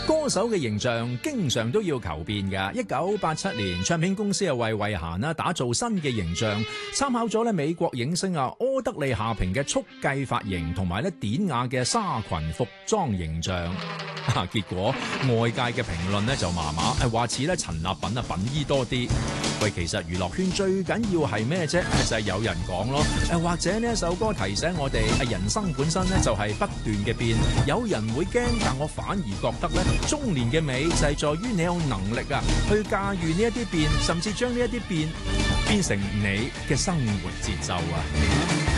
歌手嘅形象經常都要求變㗎。1987年，唱片公司又為慧嫻啦打造新嘅形象，參考咗咧美國影星柯德莉夏萍嘅速髻髮型，同埋咧典雅嘅紗裙服裝形象。結果外界嘅評論咧就麻麻，話似咧陳立品品衣多啲。喂，其實娛樂圈最緊要係咩啫？就係有人講咯。或者呢一首歌提醒我哋，人生本身咧就係不斷嘅變。有人會驚，但我反而覺得咧，中年嘅美就係在於你有能力去駕馭呢一啲變，甚至將呢一啲變成你嘅生活節奏啊！